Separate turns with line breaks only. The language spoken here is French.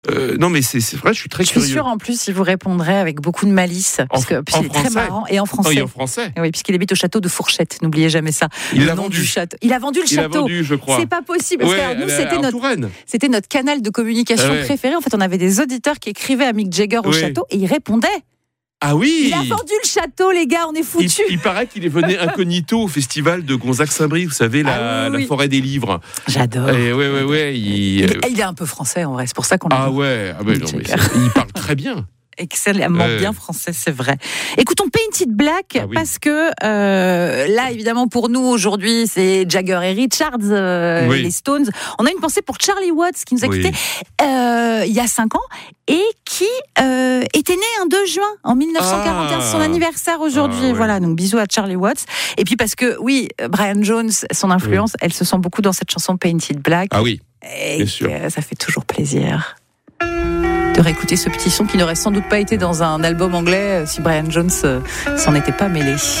Non, mais c'est vrai, je suis très curieux.
Je suis sûre, en plus, il vous répondrait avec beaucoup de malice. Parce qu'il est très marrant. Et en français.
Oui, en français.
Oui, puisqu'il habite au château de Fourchette. N'oubliez jamais ça.
Il l'a vendu.
Il a vendu le château.
Il a vendu, je crois.
C'est pas possible. Parce que nous, c'était notre canal de communication préféré. En fait, on avait des auditeurs qui écrivaient à Mick Jagger au château et il répondait.
Ah oui!
Il a vendu le château, les gars, on est foutus.
Il paraît qu'il est venu incognito au festival de Gonzague-Saint-Brie, vous savez, la forêt des livres.
J'adore.
Il
est un peu français, en vrai, c'est pour ça qu'on l'a.
Ah ouais, non, mais il parle très bien.
Excellemment bien français, c'est vrai. Écoutons Painted Black, parce que là, évidemment, pour nous, aujourd'hui, c'est Jagger et Richards, les Stones. On a une pensée pour Charlie Watts, qui nous a quittés il y a 5 ans, et qui était né un 2 juin, en 1941. C'est son anniversaire aujourd'hui. Voilà, donc bisous à Charlie Watts. Et puis parce que, Brian Jones, son influence, elle se sent beaucoup dans cette chanson Painted Black.
Ah oui,
bien sûr. Ça fait toujours plaisir de réécouter ce petit son qui n'aurait sans doute pas été dans un album anglais si Brian Jones s'en était pas mêlé.